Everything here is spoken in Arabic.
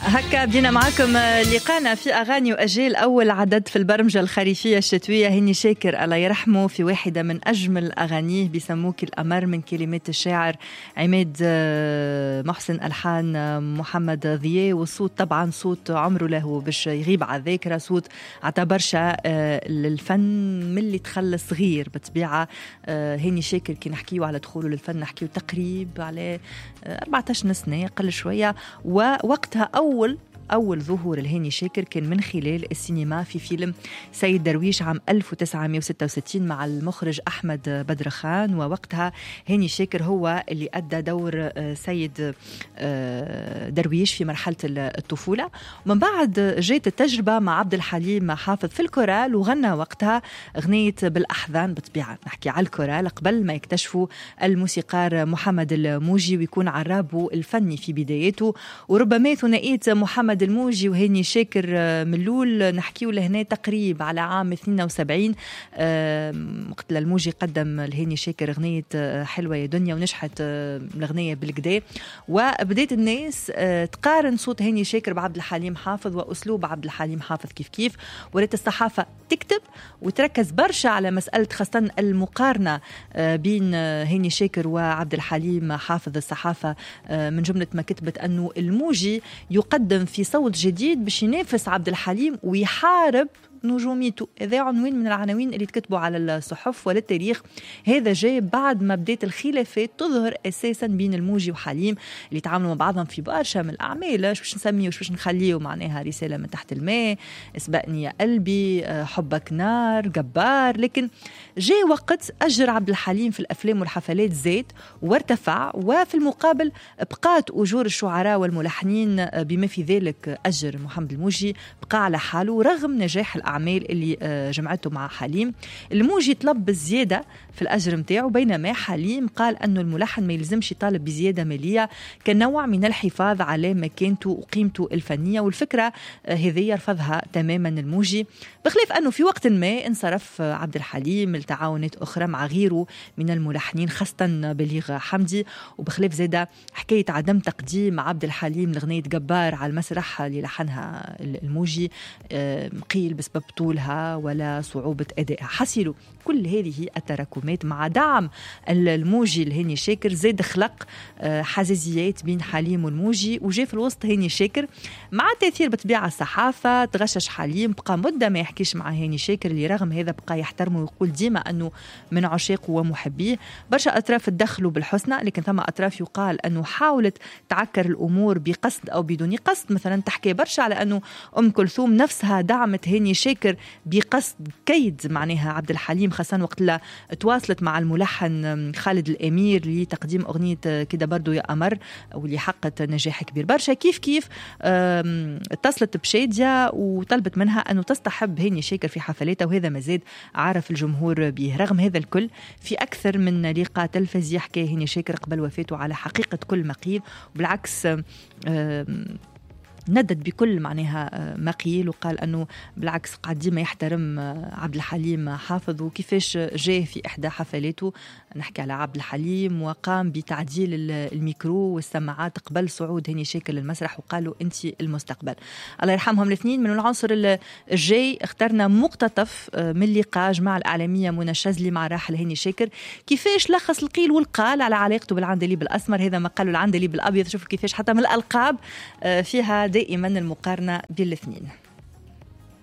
هكا بدينا معكم لقانا في أغاني وأجيال. أول عدد في البرمجة الخريفية الشتوية هاني شاكر الله يرحمه في واحدة من أجمل أغانيه بيسموك القمر من كلمات الشاعر عماد محسن، ألحان محمد ضياء، والصوت طبعا صوت عمره له باش يغيب على الذاكرة، صوت عطى برشا للفن من اللي تخلى صغير بطبيعة. هاني شاكر كي نحكيه على دخوله للفن نحكيه تقريب على 14 سنة أقل شوية، ووقتها أول ظهور الهاني شاكر كان من خلال السينما في فيلم سيد درويش عام 1966 مع المخرج أحمد بدرخان، ووقتها هاني شاكر هو اللي أدى دور سيد درويش في مرحلة الطفولة. ومن بعد جات التجربة مع عبد الحليم حافظ في الكورال، وغنى وقتها أغنية بالأحضان. بطبيعة نحكي على الكورال قبل ما يكتشفوا الموسيقار محمد الموجي ويكون عرابه الفني في بدايته. وربما ثنائية محمد الموجي وهاني شاكر من الأول نحكيه لهنا تقريب على عام 72 وقت الموجي قدم الهاني شاكر أغنية حلوة يا دنيا ونجحت الأغنية بالكدا، وبدأت الناس تقارن صوت هاني شاكر بعبد الحليم حافظ وأسلوب عبد الحليم حافظ كيف ولات الصحافة تكتب وتركز برشا على مسألة خاصة المقارنة بين هاني شاكر وعبد الحليم حافظ. الصحافة من جملة ما كتبت أنه الموجي يقدم في صوت جديد باش ينافس عبد الحليم ويحارب نجوميته. هذا عنوان من العناوين اللي تكتبوا على الصحف وللتاريخ. هذا جاي بعد ما بدات الخلافات تظهر اساسا بين الموجي وحليم اللي تعاملوا مع بعضهم في برشا من الاعمال، شو باش نسميه وش باش نخليه، معناها رساله من تحت الماء، اسبقني يا قلبي، حبك نار، جبار. لكن جاي وقت اجر عبد الحليم في الافلام والحفلات زاد وارتفع، وفي المقابل بقات اجور الشعراء والملحنين بما في ذلك اجر محمد الموجي بقى على حاله رغم نجاح الأعمال اللي جمعته مع حليم. الموجي طلب بالزيادة في الأجر متاعه، بينما حليم قال أنه الملحن ما يلزمش يطالب بزيادة مالية كنوع من الحفاظ على مكانته وقيمته الفنية. والفكرة هذه رفضها تماما الموجي، بخلاف أنه في وقت ما انصرف عبد الحليم لتعاونات أخرى مع غيره من الملحنين خاصة بليغ حمدي، وبخلاف زادة حكاية عدم تقديم عبد الحليم لغنية جبار على المسرح اللي لحنها الموجي قيل بسبب طولها ولا صعوبة أدائها. حصلوا كل هذه التراكمات مع دعم الموجي الهاني شاكر زاد خلق حزازيات بين حليم والموجي، وجاء في الوسط هاني شاكر مع تأثير بطبيعة الصحافة تغشش حليم، بقى مدة ما يحكيش مع هاني شاكر اللي رغم هذا بقى يحترمه ويقول ديما أنه من عشاقه ومحبيه. برشا أطراف تدخلوا بالحسنى، لكن ثم أطراف يقال أنه حاولت تعكر الأمور بقصد أو بدون قصد. مثلا تحكي برشا على أنه أم كلثوم نفسها دعمت هاني شاكر بقصد كيد معناها عبد الحليم، خاصة وقت لا تواصلت مع الملحن خالد الأمير لتقديم أغنية كده برضو يا أمر واللي حققت نجاح كبير برشا. كيف اتصلت بشادية وطلبت منها أنه تستحب هاني شاكر في حفلاتها، وهذا مازاد عارف الجمهور به. رغم هذا الكل في أكثر من لقاء تلفزيوني حكى هاني شاكر قبل وفاته على حقيقة كل ما قيل، وبالعكس ندد بكل معناها ما قيل، وقال أنه بالعكس قاعد ديما يحترم عبد الحليم حافظ. وكيفاش جاء في إحدى حفلاته نحكي على عبد الحليم وقام بتعديل الميكرو والسماعات قبل صعود هاني شاكر للمسرح وقالوا أنت المستقبل. الله يرحمهم الاثنين. من العنصر الجاي اخترنا مقتطف من اللقاء مع الإعلامية منى الشاذلي مع راحل هاني شاكر، كيفاش لخص القيل والقال على علاقته بالعندليب الأسمر. هذا ما قالوا العندليب الأبيض. شوفوا كيفاش حتى من الألقاب فيها دائما المقارنة بين الاثنين.